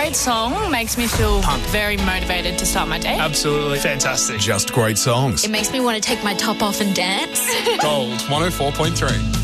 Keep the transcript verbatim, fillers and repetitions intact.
great song makes me feel Pumped. very motivated to start my day. Absolutely fantastic. Just great songs. It makes me want to take my top off and dance. Gold one oh four point three.